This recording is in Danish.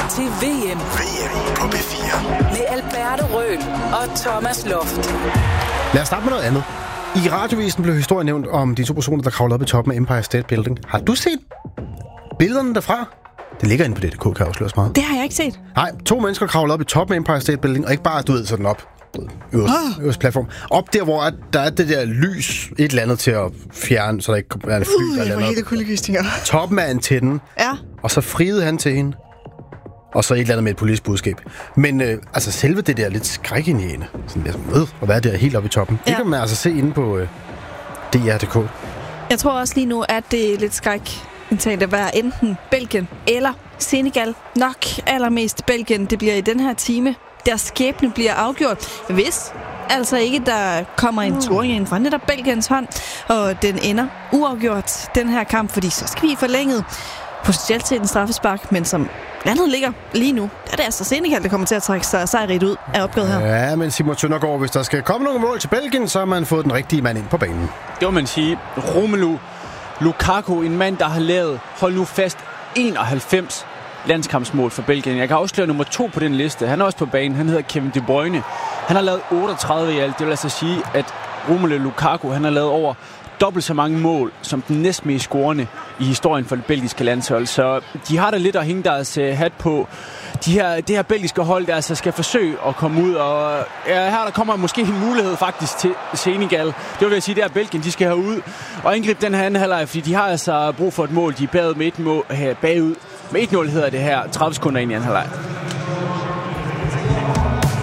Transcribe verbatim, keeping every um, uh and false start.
til V M. V M på P fire. Med Alberto Røhl og Thomas Loft. Lad os starte med noget andet. I radiovisen blev historien nævnt om de to personer, der kravlede op i toppen af Empire State Building. Har du set billederne derfra? Det ligger inde på det, kan jeg afsløre meget. Det har jeg ikke set. Nej, to mennesker kravlede op i toppen af Empire State Building, og ikke bare, du ved, sådan op. Øverst, oh. øverst platform. Op der, hvor der er det der lys, et eller andet til at fjerne, så der ikke er en fly, uh, der lander helt kuldegysninger. Toppen af antennen. Ja. Og så friede han til hende. Og så et eller andet med et politisk budskab. Men øh, altså selve det der lidt skrækindjægende, sådan lidt med at være der helt oppe i toppen, ja. Det kan man altså se inde på øh, D R punktum d k. Jeg tror også lige nu, at det er lidt skrækindtagende at være enten Belgien eller Senegal. Nok allermest Belgien, det bliver i den her time. Deres skæbne bliver afgjort, hvis altså ikke der kommer en scoring ind fra netop Belgiens hånd, og den ender uafgjort, den her kamp, fordi så skal vi forlænget potentielt til en straffespark, men som landet ligger lige nu, der er det altså Senegal, der kommer til at trække sig sejrigt ud af opgøret her. Ja, men Simon Søndergaard, hvis der skal komme nogle mål til Belgien, så har man fået den rigtige mand ind på banen. Det må man sige. Romelu Lukaku, en mand, der har lavet, hold nu fast, enoghalvfems landskampsmål for Belgien. Jeg kan afsløre nummer to på den liste. Han er også på banen. Han hedder Kevin De Bruyne. Han har lavet otteogtredive i alt. Det vil altså sige, at Romelu Lukaku, han har lavet over dobbelt så mange mål som den næstmest scorende i historien for det belgiske landshold. Så de har da lidt at hænge deres uh, hat på. De her, det her belgiske hold, der altså skal forsøge at komme ud, og ja, her der kommer måske en mulighed faktisk til Senegal. Det vil jeg sige, det er Belgien, de skal herud og angribe den her anden halvleg, fordi de har altså brug for et mål. De er bagud med et mål, her, bagud med et nul hedder det her, tredive sekunder ind i anden halvleg.